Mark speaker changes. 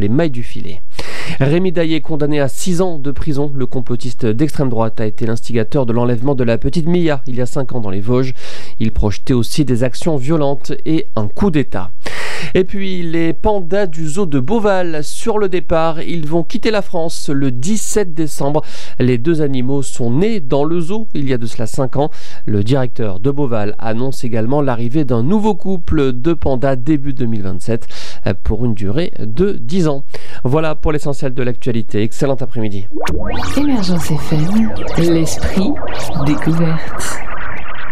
Speaker 1: les mailles du filet. Rémi Daillé, condamné à 6 ans de prison, le complotiste d'extrême droite a été l'instigateur de l'enlèvement de la petite Mia il y a 5 ans dans les Vosges. Il projetait aussi des actions violentes et un coup d'État. Et puis les pandas du zoo de Beauval sur le départ, ils vont quitter la France le 17 décembre. Les 2 animaux sont nés dans le zoo il y a de cela 5 ans. Le directeur de Beauval annonce également l'arrivée d'un nouveau couple de pandas début 2027 pour une durée de 10 ans. Voilà pour l'essentiel de l'actualité. Excellent après-midi.
Speaker 2: Émergence FM, l'esprit découverte.